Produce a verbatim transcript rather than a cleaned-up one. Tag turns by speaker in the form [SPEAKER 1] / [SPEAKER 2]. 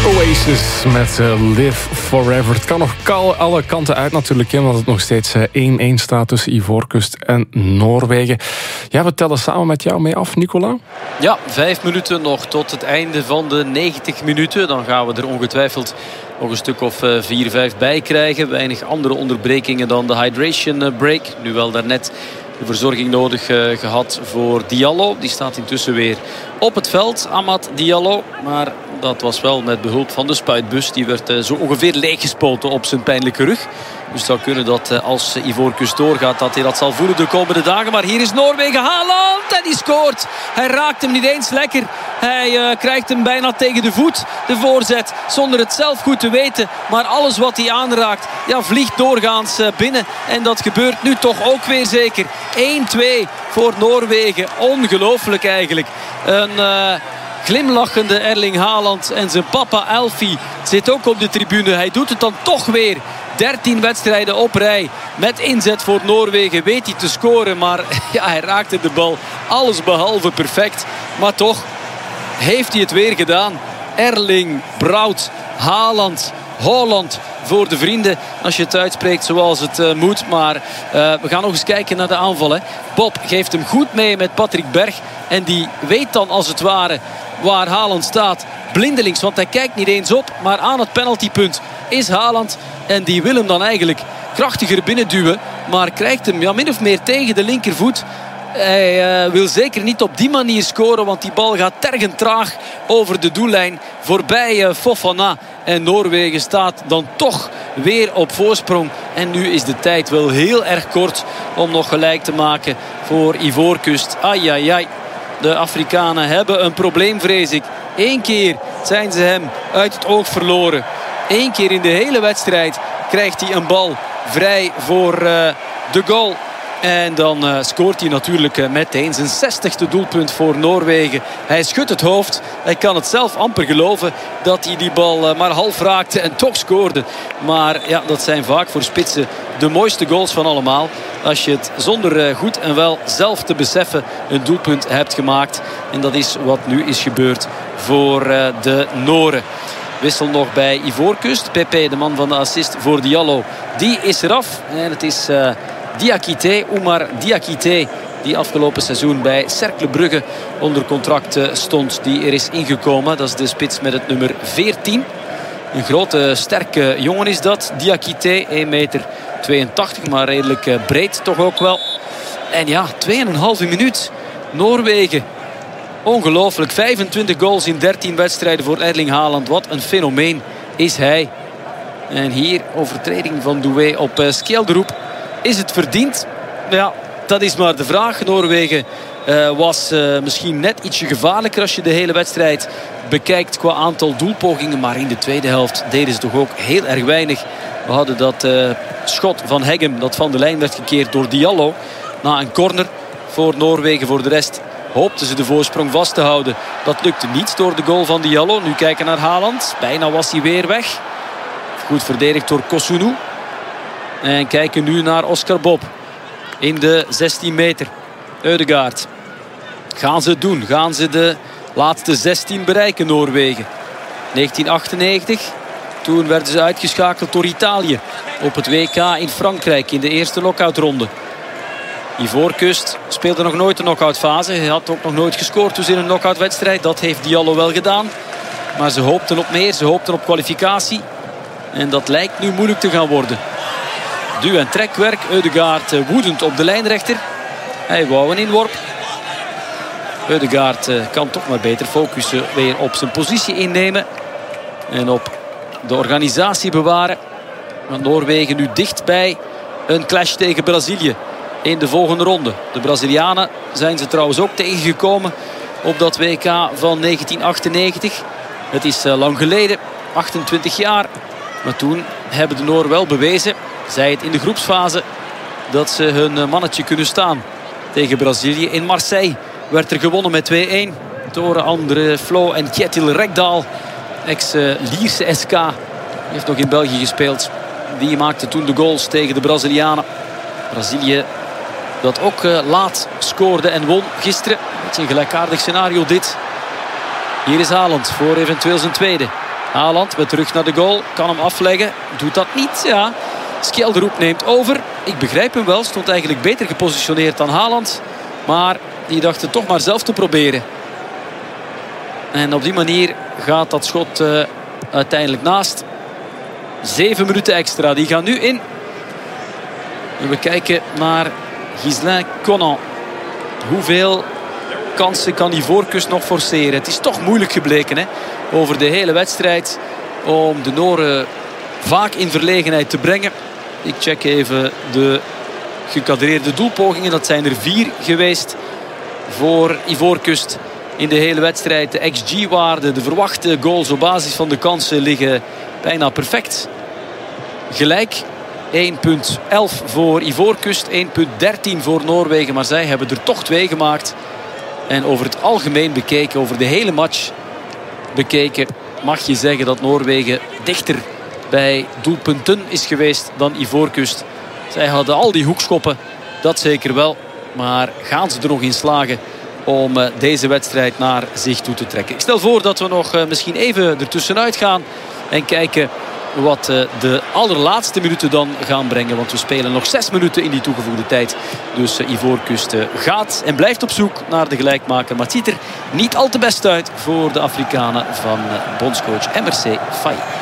[SPEAKER 1] Oasis met uh, Live Forever. Het kan nog kal alle kanten uit natuurlijk, hè, want het nog steeds één-één staat tussen Ivoorkust en Noorwegen. Ja, we tellen samen met jou mee af, Nicola.
[SPEAKER 2] Ja, vijf minuten nog tot het einde van de negentig minuten. Dan gaan we er ongetwijfeld nog een stuk of uh, vier, vijf bij krijgen. Weinig andere onderbrekingen dan de hydration break. Nu wel daarnet de verzorging nodig uh, gehad voor Diallo. Die staat intussen weer op het veld, Amad Diallo. Maar dat was wel met behulp van de spuitbus. Die werd uh, zo ongeveer leeggespoten op zijn pijnlijke rug. Dus het zou kunnen dat uh, als Ivoorkust doorgaat dat hij dat zal voelen de komende dagen. Maar hier is Noorwegen, Haaland, en die scoort. Hij raakt hem niet eens lekker. Hij uh, krijgt hem bijna tegen de voet, de voorzet, zonder het zelf goed te weten. Maar alles wat hij aanraakt, ja, vliegt doorgaans uh, binnen. En dat gebeurt nu toch ook weer zeker. één-twee voor Noorwegen. Ongelooflijk eigenlijk. Een uh, glimlachende Erling Haaland en zijn papa Elfie zit ook op de tribune. Hij doet het dan toch weer. dertien wedstrijden op rij met inzet voor Noorwegen. Weet hij te scoren, maar ja, hij raakte de bal alles behalve perfect. Maar toch heeft hij het weer gedaan. Erling, Braut, Haaland, Haaland voor de vrienden, als je het uitspreekt zoals het uh, moet. Maar uh, we gaan nog eens kijken naar de aanval. Hè. Bob geeft hem goed mee met Patrick Berg. En die weet dan als het ware waar Haaland staat. Blindelings, want hij kijkt niet eens op. Maar aan het penaltypunt is Haaland. En die wil hem dan eigenlijk krachtiger binnenduwen. Maar krijgt hem ja, min of meer tegen de linkervoet. Hij uh, wil zeker niet op die manier scoren, want die bal gaat tergend traag over de doellijn voorbij uh, Fofana. En Noorwegen staat dan toch weer op voorsprong. En nu is de tijd wel heel erg kort om nog gelijk te maken voor Ivoorkust. Ai, ai, ai. De Afrikanen hebben een probleem, vrees ik. Eén keer zijn ze hem uit het oog verloren. Eén keer in de hele wedstrijd krijgt hij een bal vrij voor uh, de goal. En dan uh, scoort hij natuurlijk uh, meteen zijn zestigste doelpunt voor Noorwegen. Hij schudt het hoofd. Hij kan het zelf amper geloven dat hij die bal uh, maar half raakte en toch scoorde. Maar ja, dat zijn vaak voor spitsen de mooiste goals van allemaal. Als je het zonder uh, goed en wel zelf te beseffen een doelpunt hebt gemaakt. En dat is wat nu is gebeurd voor uh, de Noren. Wissel nog bij Ivoorkust. Pepe, de man van de assist voor Diallo, die is eraf. En het is Uh, Diakité, Oumar Diakité, die afgelopen seizoen bij Cercle Brugge onder contract stond, die er is ingekomen. Dat is de spits met het nummer veertien. Een grote, sterke jongen is dat. Diakité, één meter tweeëntachtig, maar redelijk breed toch ook wel. En ja, twee en een halve minuut. Noorwegen. Ongelooflijk. vijfentwintig goals in dertien wedstrijden voor Erling Haaland. Wat een fenomeen is hij. En hier overtreding van Doué op uh, Skjelderoep. Is het verdiend? Ja, dat is maar de vraag. Noorwegen uh, was uh, misschien net ietsje gevaarlijker als je de hele wedstrijd bekijkt qua aantal doelpogingen. Maar in de tweede helft deden ze toch ook heel erg weinig. We hadden dat uh, schot van Heggem dat van de lijn werd gekeerd door Diallo. Na een corner voor Noorwegen. Voor de rest hoopten ze de voorsprong vast te houden. Dat lukte niet door de goal van Diallo. Nu kijken naar Haaland. Bijna was hij weer weg. Goed verdedigd door Kosunu. En kijken nu naar Oscar Bob. In de zestien meter. Ødegaard. Gaan ze het doen? Gaan ze de laatste zestien bereiken, Noorwegen? negentien achtennegentig. Toen werden ze uitgeschakeld door Italië. Op het W K in Frankrijk in de eerste knock-outronde. Ivoorkust speelde nog nooit een knock-outfase. Hij had ook nog nooit gescoord dus in een knock-outwedstrijd. Dat heeft Diallo wel gedaan. Maar ze hoopten op meer. Ze hoopten op kwalificatie. En dat lijkt nu moeilijk te gaan worden. Duw- en trekwerk. Ødegaard woedend op de lijnrechter. Hij wou een inworp. Ødegaard kan toch maar beter focussen weer op zijn positie innemen. En op de organisatie bewaren. Want Noorwegen nu dicht bij een clash tegen Brazilië in de volgende ronde. De Brazilianen zijn ze trouwens ook tegengekomen op dat W K van negentien achtennegentig. Het is lang geleden, achtentwintig jaar. Maar toen hebben de Nooren wel bewezen, zij het in de groepsfase, dat ze hun mannetje kunnen staan tegen Brazilië. In Marseille werd er gewonnen met twee-één door André Flo en Kjetil Rekdal. Ex-Lierse S K. Die heeft nog in België gespeeld. Die maakte toen de goals tegen de Brazilianen. Brazilië dat ook uh, laat scoorde en won gisteren. Beetje een gelijkaardig scenario dit. Hier is Haaland voor eventueel zijn tweede. Haaland weer terug naar de goal. Kan hem afleggen. Doet dat niet. Ja. Skjelderup neemt over. Ik begrijp hem wel. Stond eigenlijk beter gepositioneerd dan Haaland. Maar die dacht het toch maar zelf te proberen. En op die manier gaat dat schot uh, uiteindelijk naast. Zeven minuten extra. Die gaan nu in. En we kijken naar Ghislain Conan. Hoeveel kansen kan Ivoorkust nog forceren? Het is toch moeilijk gebleken, hè? Over de hele wedstrijd. Om de Noren vaak in verlegenheid te brengen. Ik check even de gecadreerde doelpogingen. Dat zijn er vier geweest voor Ivoorkust in de hele wedstrijd. De X G-waarde, de verwachte goals op basis van de kansen liggen bijna perfect. Gelijk. één komma elf voor Ivoorkust, één komma dertien voor Noorwegen. Maar zij hebben er toch twee gemaakt. En over het algemeen bekeken, over de hele match bekeken, mag je zeggen dat Noorwegen dichter bij doelpunten is geweest dan Ivoorkust. Zij hadden al die hoekschoppen, dat zeker wel. Maar gaan ze er nog in slagen om deze wedstrijd naar zich toe te trekken? Ik stel voor dat we nog misschien even ertussenuit gaan en kijken wat de allerlaatste minuten dan gaan brengen. Want we spelen nog zes minuten in die toegevoegde tijd. Dus Ivoorkust gaat en blijft op zoek naar de gelijkmaker. Maar het ziet er niet al te best uit voor de Afrikanen van bondscoach M R C Faye.